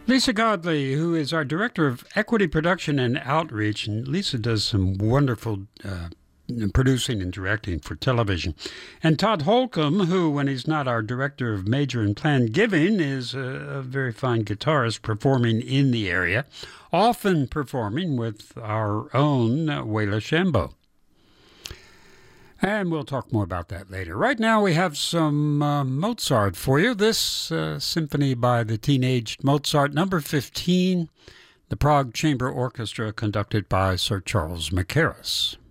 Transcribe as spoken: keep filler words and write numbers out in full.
Lisa Godley, who is our Director of Equity Production and Outreach. And Lisa does some wonderful uh, producing and directing for television. And Todd Holcomb, who, when he's not our Director of Major and Planned Giving, is a, a very fine guitarist performing in the area, often performing with our own uh, Wayla Shambo. And we'll talk more about that later. Right now we have some uh, Mozart for you. This uh, symphony by the teenaged Mozart, number fifteen, the Prague Chamber Orchestra, conducted by Sir Charles Mackerras.